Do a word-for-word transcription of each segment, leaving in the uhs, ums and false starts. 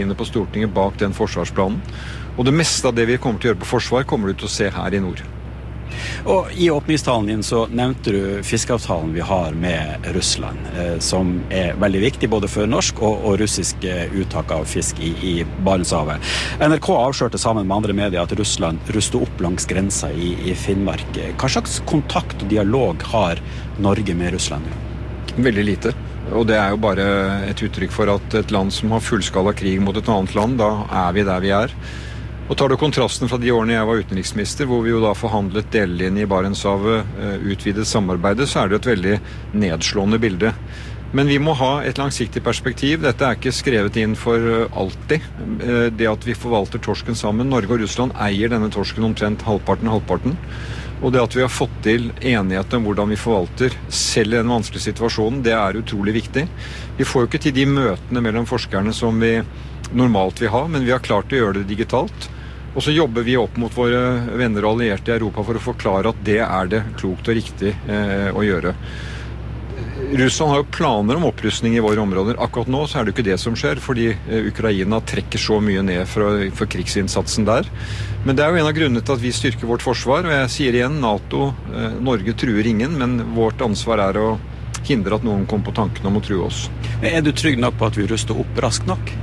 inne på Stortinget bak den forsvarsplanen. Og det meste av det vi kommer til å gjøre på forsvar, kommer du til å se her i nord. Og I åpningstalen din så nevnte du fiskeavtalen vi har med Russland, eh, som er veldig viktig både for norsk og, og russisk uttak av fisk i, i Barentshavet. N R K avslørte sammen med andre medier at Russland ruster opp langs grensa i, i Finnmark. Hva slags kontakt og dialog har Norge med Russland? Veldig lite. Og det er jo bare et uttrykk for at et land som har fullskala krig mot et annet land, da er vi der vi er. Og tar du kontrasten fra de årene jeg var utenriksminister, hvor vi jo da forhandlet delelinje i Barentshavet, utvidet samarbeidet, så er det et veldig nedslående bilde. Men vi må ha et langsiktig perspektiv. Dette er ikke skrevet inn for alltid. Det at vi forvalter torsken sammen. Norge og Russland eier denne torsken omtrent halvparten halvparten. Og det at vi har fått til enighet om hvordan vi forvalter selv i den vanskelige situasjonen, det er utrolig viktig. Vi får jo ikke til de møtene mellom forskerne som vi normalt vil ha, men vi har klart å gjøre det digitalt. Og så jobber vi opp mot våre venner og allierte i Europa for å forklare at det er det klokt og riktig eh, å gjøre. Russland har jo planer om opprustning i våre områder. Akkurat nå så er det ikke det som skjer, fordi eh, Ukraina trekker så mye ned for, for krigsinnsatsen der. Men det er jo en av grunnene til at vi styrker vårt forsvar, og jeg sier igjen, NATO, eh, Norge truer ingen, men vårt ansvar er å hindre at noen kommer på tanken om å true oss. Er du trygg nok på at vi ruster opp raskt nok?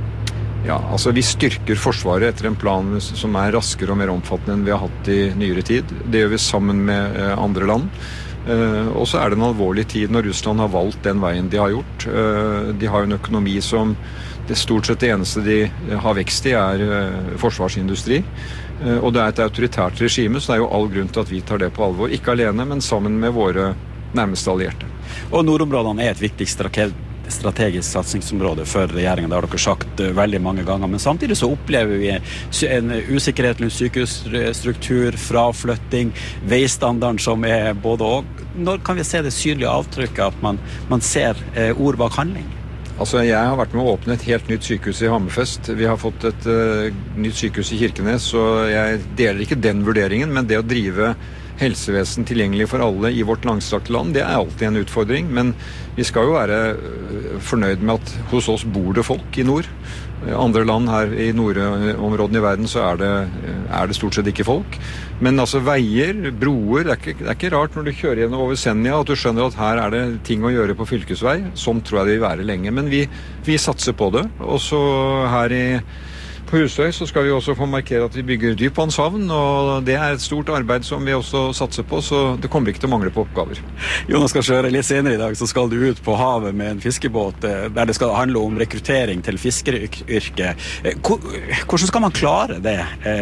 Ja, altså vi styrker forsvaret etter en plan som er raskere og mer omfattende enn vi har hatt i nyere tid. Det gjør vi sammen med eh, andre land. Eh, og så er det en alvorlig tid når Russland har valgt den veien de har gjort. Eh, de har jo en økonomi som det stort sett det eneste de har vekst i er eh, forsvarsindustri. Eh, og det er et autoritært regime, så det er jo all grunn til at vi tar det på alvor. Ikke alene, men sammen med våre nærmeste allierte. Og nordområdene er et viktig strategisk strategisk satsingsområde for regjeringen, det har dere sagt veldig mange ganger, men samtidig så opplever vi en usikkerhet rundt sykehusstruktur, fraflytting, veistandarden som er både og. Når kan vi se det synlige avtrykket at man, man ser ord bak handling? Altså, jeg har vært med å åpne et helt nytt sykehus i Hammerfest. Vi har fått et uh, nytt sykehus i Kirkenes, og jeg deler ikke den vurderingen, men det å drive helsevesen tilgjengelig for alle i vårt langstrakte land, det er alltid en utfordring, men vi skal jo være fornøyd med at hos oss bor det folk i nord. Andre land her i nordområdene i verden så er det, er det stort sett ikke folk. Men altså veier, broer, det er ikke, det er ikke rart når du kjører gjennom over Senja at du skjønner at her er det ting å gjøre på fylkesvei. Sånn tror jeg det vil være lenge, men vi, vi satser på det. Og så her i På Husøy så skal vi også få markere at vi bygger dypvannshavn, og det er et stort arbeid som vi også satser på, så det kommer ikke til å mangle på oppgaver. Jonas Gahr, litt senere i dag så skal du ut på havet med en fiskebåt der det skal handle om rekruttering til fiskeryrket. Hvordan skal man klare det,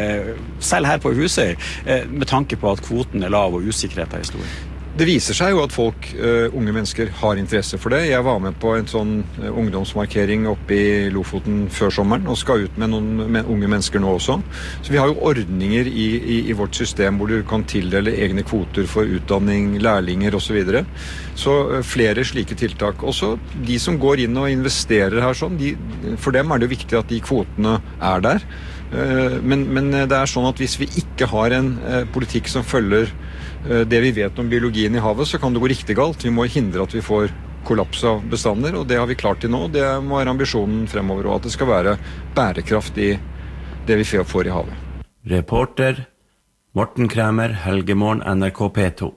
selv her på Husøy, med tanke på at kvoten er lav og usikkerheten er stor? Det viser seg jo at folk, uh, unge mennesker, har interesse for det. Jeg var med på en sånn uh, ungdomsmarkering oppe i Lofoten før sommeren, og skal ut med noen med unge mennesker nå også. Så vi har jo ordninger i, i, i vårt system hvor du kan tildele egne kvoter for utdanning, lærlinger og så videre. Så uh, flere slike tiltak. Også de som går inn og investerer her sånn, de, for dem er det jo viktig at de kvotene er der. Uh, men, men det er sånn at hvis vi ikke har en uh, politikk som følger det vi vet om biologien i havet, så kan det gå riktig galt. Vi må hindre at vi får kollaps av bestander, og det har vi klart til nå. Det må være ambisjonen fremover, og at det skal være bærekraft i det vi får i havet. Reporter Morten Kremer, Helgemorgen, N R K P to.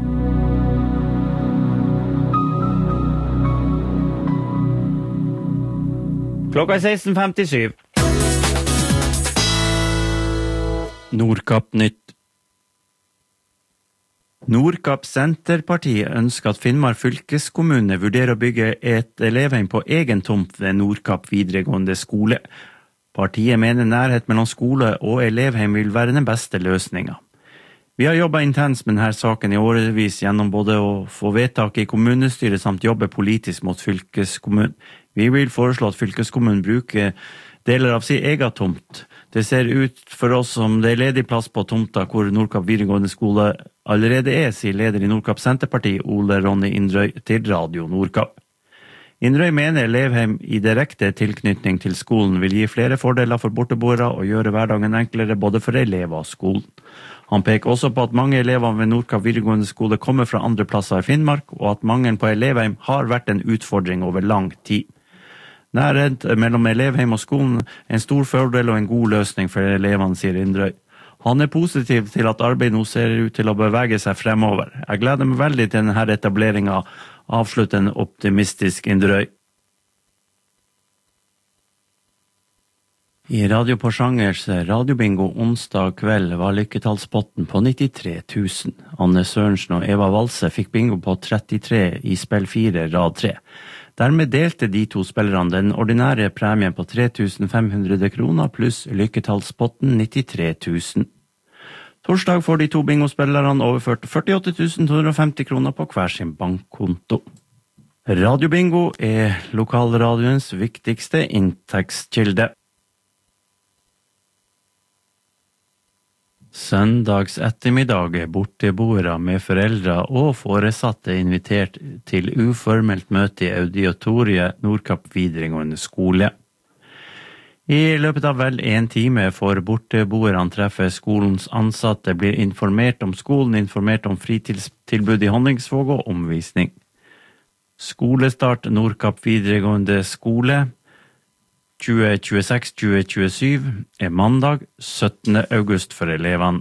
Klokka er seksten femtisju. Nordkapp nytt. Nordkapp Senterpartiet ønsker at Finnmark fylkeskommune vurderer å bygge et elevheim på egen tomt ved Nordkapp videregående skole. Partiet mener nærhet mellom skole og elevheim vil være den beste løsningen. Vi har jobbet intenst med denne saken i årevis gjennom både å få vedtak i kommunestyret samt jobbe politisk mot fylkeskommunen. Vi vil foreslå at fylkeskommunen bruker deler av sin egen tomt. Det ser ut for oss som det er ledig plass på tomta hvor Nordkapp videregående skole allerede er, sier leder i Nordkapp Senterparti, Ole Ronny Indrøy, til Radio Nordkapp. Indrøy mener elevheim i direkte tilknytning til skolen vil gi flere fordeler for borteboere og gjøre hverdagen enklere både for elever og skolen. Han peker også på at mange elever ved Nordkapp videregående skole kommer fra andre plasser i Finnmark, og at mangelen på elevheim har vært en utfordring over lang tid. Nærhet mellom elevheim og skolen er en stor fordel og en god løsning for elevene, sier Inderøy. Han er positiv til at arbeidet nå ser ut til å bevege seg fremover. Jeg gleder meg veldig til denne etableringen, avslutter en optimistisk Inderøy. I Radio Porsangers radiobingo onsdag kveld var lykketallspotten på nittitre tusen. Anne Sørensen og Eva Valse fikk bingo på trettitre i spill fire, rad tre. Dermed delte de to spillerne den ordinære premien på tre tusen fem hundre kroner pluss lykketallspotten nittitre tusen. Torsdag får de to bingospillerne overført førtiåtte tusen to hundre og femti kroner på hver sin bankkonto. Radiobingo er lokalradioens viktigste inntektskilde. Søndags ettermiddag er borteboere med foreldre og foresatte invitert til uformelt møte i auditoriet Nordkapp videregående skole. I løpet av vel en time får borteboerne treffe skolens ansatte, blir informert om skolen, informert om fritidstilbud i Honningsvåg og omvisning. Skolestart Nordkapp videregående skole tjue tjueseks til tjue tjuesju er mandag syttende august for elevene.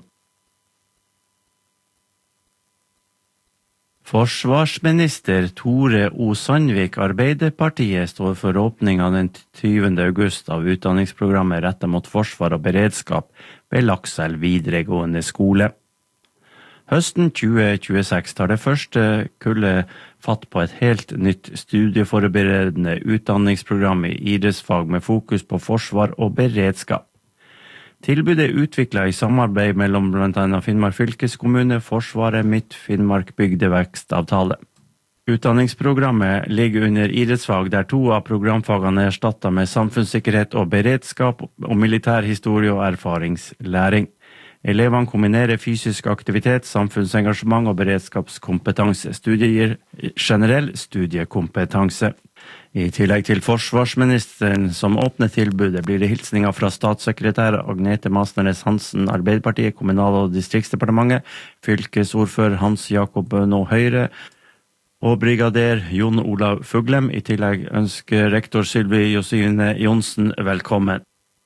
Forsvarsminister Tore O. Sandvik, Arbeiderpartiet, står for åpningen den tyvende august av utdanningsprogrammet rettet mot forsvar og beredskap ved Lakselv videregående skole. Høsten tjue tjueseks tar det første kullet fatt på et helt nytt studieforberedende utdanningsprogram i idrettsfag med fokus på forsvar og beredskap. Tilbudet er utviklet i samarbeid mellom blant annet Finnmark fylkeskommune, Forsvaret, Midt-Finnmark bygdevekstavtale. Utdanningsprogrammet ligger under idrettsfag, der to av programfagene er erstattet med samfunnssikkerhet og beredskap og militærhistorie og erfaringslæring. Elevene kombinerer fysisk aktivitet, samfunnsengasjement og beredskapskompetanse. Studiet gir generell studiekompetanse. I tillegg til forsvarsministeren som åpner tilbudet, blir det hilsninger fra statssekretær Agnete Masneres Hansen, Arbeiderpartiet, Kommunal- og distriktsdepartementet, fylkesordfører Hans Jakob Bøno Høyre og brigader Jon Olav Fuglem. I tillegg ønsker rektor Sylvi Josine Jonsen velkommen.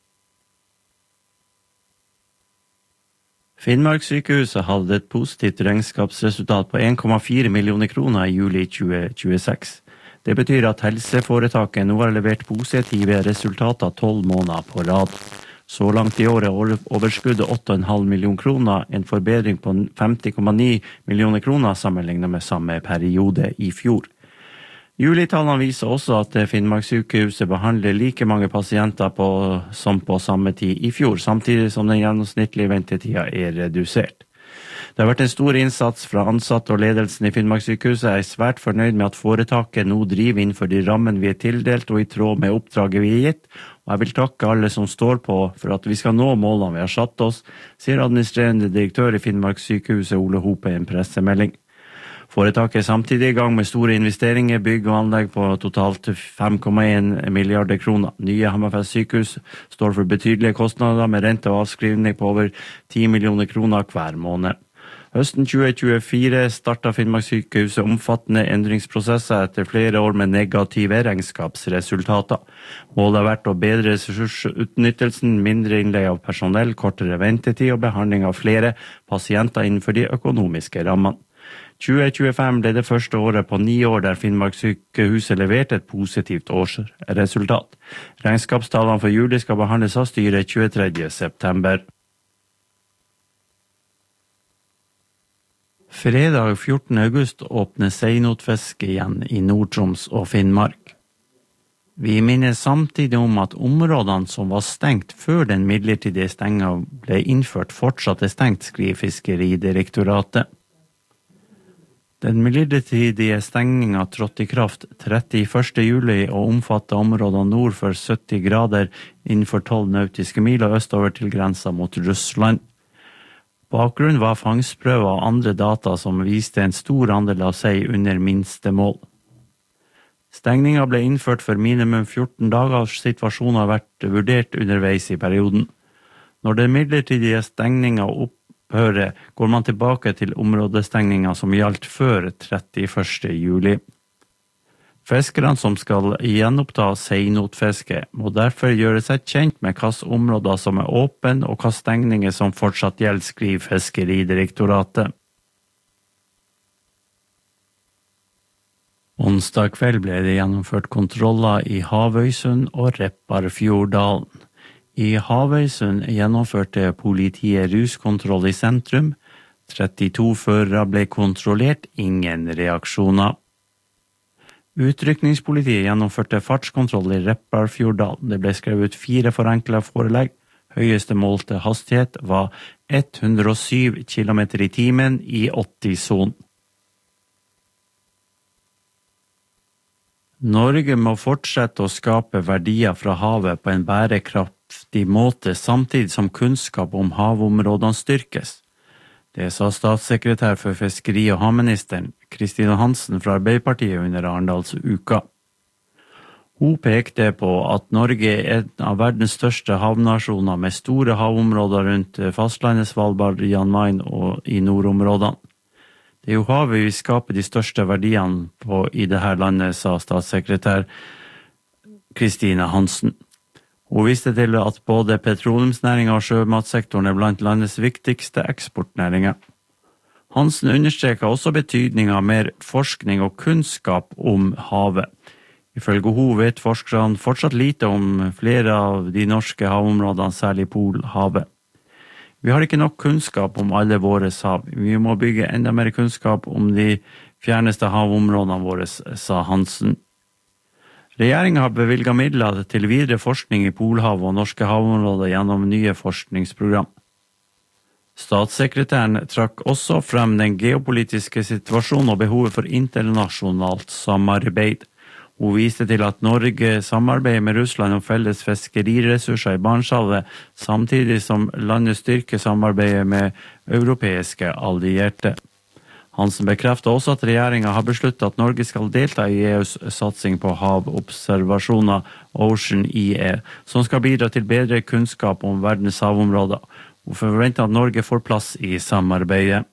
Finnmarkssykehuset hadde et positivt regnskapsresultat på en komma fire millioner kroner i juli tjue tjueseks. Det betyr at helseforetaket nå har levert positive resultater tolv måneder på rad. Så langt i år er overskuddet åtte komma fem millioner kroner, en forbedring på femti komma ni millioner kroner sammenlignet med samme periode i fjor. Julitallene viser også at Finnmarkssykehuset behandler like mange pasienter på, som på samme tid i fjor, samtidig som den gjennomsnittlige ventetida er redusert. Det har vært en stor innsats fra ansatte og ledelsen i Finnmarkssykehuset. Jeg er svært fornøyd med at foretaket nå driver innenfor de rammene vi er tildelt og i tråd med oppdraget vi er gitt, og jeg vil takke alle som står på for at vi skal nå målene vi har satt oss, sier administrerende direktør i Finnmarkssykehuset Ole Hope i en pressemelding. Foretaket er samtidig i gang med store investeringer, bygg og anlegg på totalt fem komma en milliarder kroner. Nye Hammerfest sykehus står for betydelige kostnader med rente og avskrivning på over ti millioner kroner hver måned. Høsten tjue tjuefire startet Finnmarkssykehuset omfattende endringsprosesser etter flere år med negative regnskapsresultater. Målet har vært å bedre ressursutnyttelsen, mindre innleie av personell, kortere ventetid og behandling av flere pasienter innenfor de økonomiske rammene. tjue tjuefem ble det første året på ni år der Finnmarkssykehuset leverte et positivt årsresultat. Regnskapstallene for juli skal behandles av styret tjuetredje september. Fredag fjortende august åpner seinotfiske igjen i Nord-Troms og Finnmark. Vi minner samtidig om at områdene som var stengt før den midlertidige stenga ble innført fortsatt er stengt, skriver Fiskeridirektoratet. Den midlertidige stengningen trådte i kraft trettiførste juli og omfattet områdene nord for sytti grader innenfor tolv nautiske mil og østover til grensa mot Russland. Bakgrunnen var fangstprøver og andre data som viste en stor andel av sei under minste mål. Stengningen ble innført for minimum fjorten dager, og situasjonen har vært vurdert underveis i perioden. Når den midlertidige stengningen opphører, går man tilbake til områdestengningen som gjaldt før trettiførste juli. Fiskerne som skal gjenoppta seinotfiske, må derfor gjøre seg kjent med hvilke områder som er åpne og hvilke stengninger som fortsatt gjelder, skriver Fiskeridirektoratet. Onsdag kveld ble det gjennomført kontroller i Havøysund og Repparfjorddalen. I Havøysund gjennomførte politiet ruskontroll i sentrum. trettito førere ble kontrollert, ingen reaksjoner. Utrykningspolitiet gjennomførte fartskontroll i Repparfjorddalen. Det ble skrevet ut fire forenklet forelegg. Høyeste målte hastighet var hundre og syv kilometer i timen i åtti-sonen. Norge må fortsette å skape verdier fra havet på en bærekraftig måte, samtidig som kunnskap om havområdene styrkes. Det sa statssekretær for fiskeri- og havministeren, Kristina Hansen fra Arbeiderpartiet under Arendalsuka. Hun pekte på at Norge er en av verdens største havnasjoner med store havområder rundt fastlandet, Svalbard, Jan Mayen og i nordområdene. Det er jo havet vi skaper de største verdiene på i dette landet, sa statssekretær Kristina Hansen. Hun viste til at både petroleumsnæringen og sjømatsektoren er blant landets viktigste eksportnæringer. Hansen understreker også betydningen av mer forskning og kunnskap om havet. Ifølge hun vet forskerne fortsatt lite om flere av de norske havområdene, særlig Polhavet. Vi har ikke nok kunnskap om alle våre hav. Vi må bygge enda mer kunnskap om de fjerneste havområdene våre, sa Hansen. Regjeringen har bevilget midler til videre forskning i Polhavet og norske havområder gjennom nye forskningsprogram. Statssekretæren trakk også frem den geopolitiske situasjonen og behovet for internasjonalt samarbeid. Hun viste til at Norge samarbeider med Russland om felles fiskeriressurser i Barentshavet, samtidig som landet styrker samarbeidet med europeiske allierte. Hansen bekreftet også at regjeringen har besluttet at Norge skal delta i E U's satsing på havobservasjoner, Ocean E A, som skal bidra til bedre kunnskap om verdens havområder. Hun forventer at Norge får plass i samarbeidet.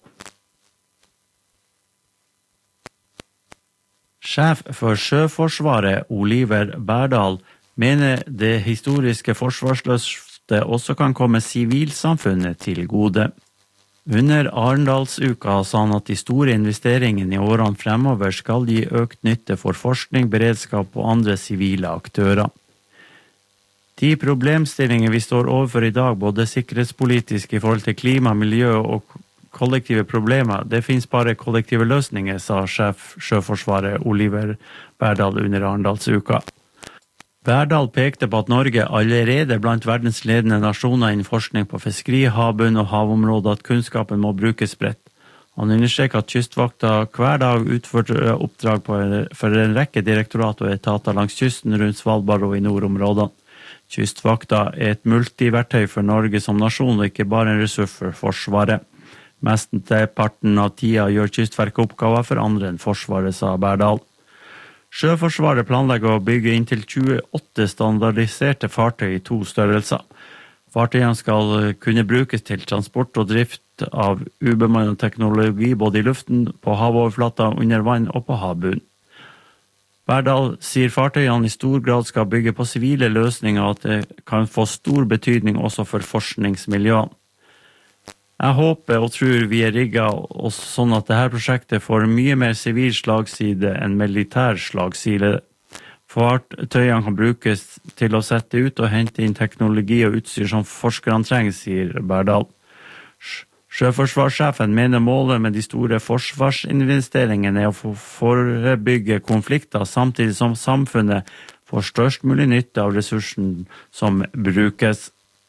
Sjef for Sjøforsvaret, Oliver Berdal, mener det historiske forsvarsløftet også kan komme sivilsamfunnet til gode. Under Arendalsuka sa han at de store investeringene i årene fremover skal gi økt nytte for forskning, beredskap og andre sivile aktører. De problemstillinger vi står overfor i dag, både sikkerhetspolitisk i forhold til klima, miljø og kollektive problemer, det finnes bare kollektive løsninger, sa sjef Sjøforsvaret Oliver Berdal under Arendalsuka. Berdal pekte på at Norge allerede blant verdens ledende nasjoner innen forskning på fiskeri, havbunn og havområder, at kunnskapen må brukes bredt. Han understreker at Kystvakta hver dag utfører oppdrag på, for en rekke direktorat og etater langs kysten rundt Svalbard og i nordområdene. Kystvakta er et multiverktøy for Norge som nasjon, og ikke bare en ressurs for Forsvaret. Mesteparten av tida gjør Kystverket oppgaver for andre enn Forsvaret, sa Berdal. Sjøforsvaret planlegger å bygge inntil tjueåtte standardiserte fartøy i to størrelser. Fartøyene skal kunne brukes til transport og drift av ubemannet teknologi både i luften, på havoverflata, under vann og på havbunnen. Berdal sier fartøyene i stor grad skal bygge på sivile løsninger, og at det kan få stor betydning også for forskningsmiljøene. Jeg håper og tror vi er rigget sånn at dette prosjektet får mye mer sivil slagside enn militær slagside. Fartøyene kan brukes til å sette ut og hente inn teknologi og utstyr som forskerne trenger, sier Berdal. Sjøforsvarssjefen mener målet med de store forsvarsinvesteringene er å forebygge konflikter, samtidig som samfunnet får størst mulig nytte av ressursen som brukes.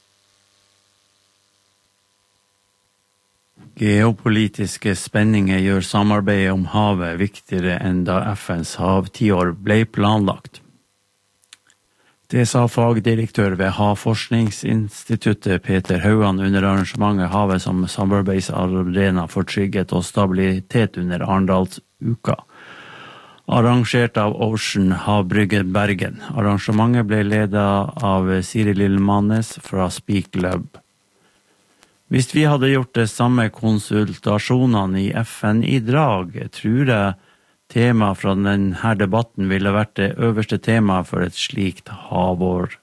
Geopolitiske spenninger gjør samarbeidet om havet viktigere enn da F N's havtiår ble planlagt. Det sa fagdirektør ved Havforskningsinstituttet Peter Haugan under arrangementet Havet som samarbeidsarena for trygghet og stabilitet under Arendalsuka, arrangert av Ocean Havbryggen Bergen. Arrangementet ble ledet av Siri Lillmannes fra Speak Club. Hvis vi hadde gjort det samme konsultasjonene i F N i drag, tror jeg Tema fra denne debatten ville vært det øverste temaet for et slikt havår.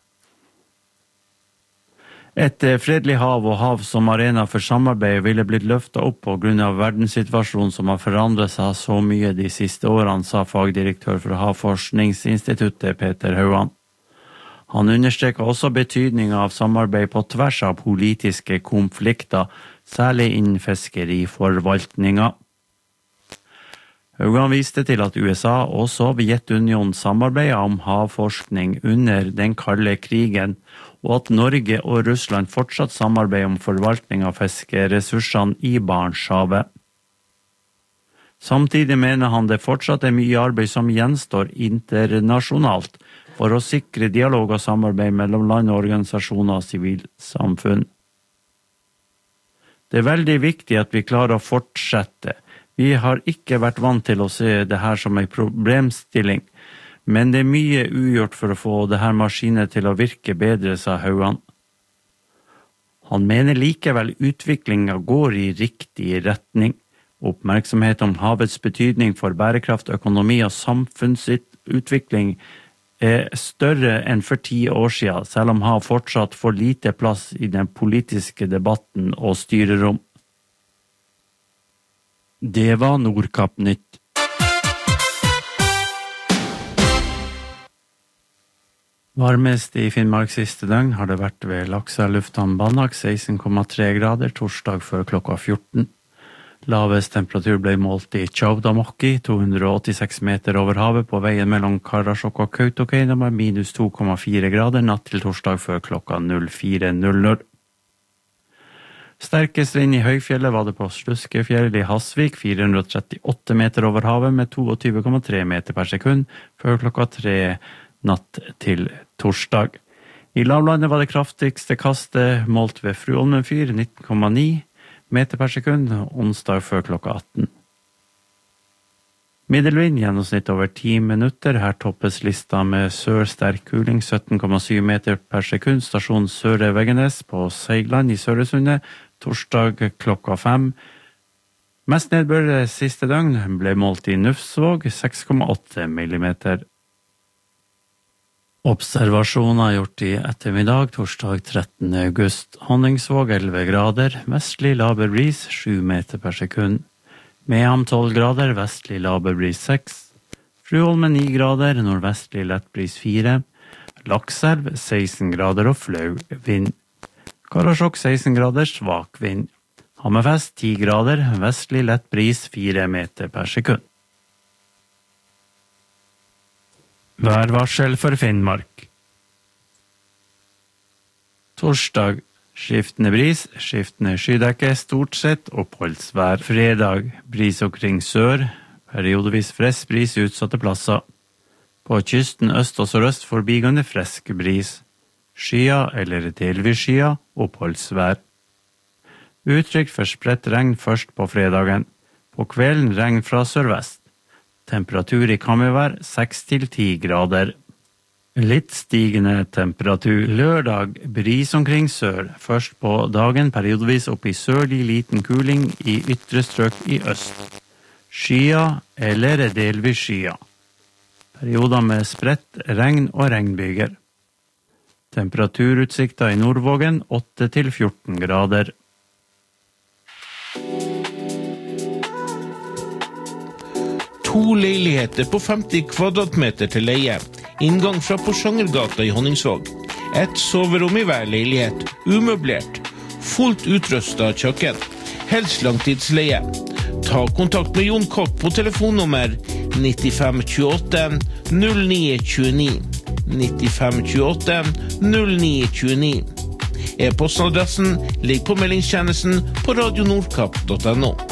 Et fredelig hav og hav som arena for samarbeid ville blitt løftet opp på grunn av verdenssituasjonen som har forandret seg så mye de siste årene, sa fagdirektør for Havforskningsinstituttet Peter Hauan. Han understreker også betydningen av samarbeid på tvers av politiske konflikter, særlig innen fiskeriforvaltninga. Haugan viste til at U S A og Sovjetunionen samarbeidet om havforskning under den kalde krigen, og at Norge og Russland fortsatt samarbeider om forvaltning av fiskeressursene i Barentshavet. Samtidig mener han det fortsatt er mye arbeid som gjenstår internasjonalt for å sikre dialog og samarbeid mellom land og organisasjoner og sivilsamfunn. Det er veldig viktig at vi klarer å fortsette. Vi har ikke vært vant til å se det her som en problemstilling, men det er mye ugjort for å få det her maskinet til å virke bedre, sa Hauan. Han mener likevel utviklingen går i riktig retning. Oppmerksomhet om havets betydning for bærekraft, økonomi og samfunnsutvikling er større enn for ti år siden, selv om hav fortsatt får lite plass i den politiske debatten og styrerom. Det var Nordkapp-nytt. Varmest i Finnmark siste døgn har det vært ved Laksa lufthavn Banak, seksten komma tre grader, torsdag før klokka fjorten. Lavest temperatur ble målt i Tjaudamokki, to hundre åttiseks meter over havet på veien mellom Karasjok og Kautokeino med minus to komma fire grader natt til torsdag før klokka fire null null. Sterkest vind i høyfjellet var det på Sluskefjell i Hasvik, fire hundre trettiåtte meter over havet med tjueto komma tre meter per sekund før klokka tre natt til torsdag. I lavlandet var det kraftigste kastet målt ved Fruolmenfyr, nitten komma ni meter per sekund, onsdag før klokka atten. Middelvind gjennomsnitt over ti minutter, her toppes lista med sør-sterk kuling, sytten komma syv meter per sekund, stasjon Søre-Veggenes på Seigland i Søresundet, torsdag klokka fem. Mest nedbør siste døgn ble målt i Nufsvåg, seks komma åtte millimeter. Observasjoner gjort i ettermiddag, torsdag trettende august. Honningsvåg elleve grader, vestlig laber bris sju meter per sekund. Mehamn tolv grader, vestlig laber bris seks. Fruholmen ni grader, nordvestlig lett bris fire. Lakselv seksten grader og flau vind. Karasjok seksten grader, svak vind. Hammerfest ti grader, vestlig lett bris fire meter per sekund. Værvarsel for Finnmark. Torsdag, skiftende bris, skiftende skydekke, stort sett oppholdsvær. Fredag, bris omkring sør, periodevis frisk bris utsatte plasser. På kysten øst og sørøst forbigående frisk bris. Skya eller delvis skya, oppholdsvær. Utrygt for spredt regn først på fredagen. På kvelden regn fra sørvest. Temperatur i kammervær seks til ti grader. Litt stigende temperatur. Lørdag, bris omkring sør. Først på dagen periodevis opp i sørlig liten kuling i ytre strøk i øst. Skya eller delvis skya. Perioder med spredt regn og regnbyger. Temperaturutsikta i Nordvågen åtte til fjorten grader. To leiligheter på femti kvadratmeter til leie. Inngang fra Porsangergata i Honningsvåg. Et soverom i hver leilighet, umøblert. Fullt utrustet kjøkken. Helst langtidsleie. Ta kontakt med Jon Kopp på telefonnummer nittifem tjueåtte null ni tjueni. nittifem tjueåtte null ni tjueni. E-postadressen ligger på meldingstjenesten på radio nordkapp punktum no.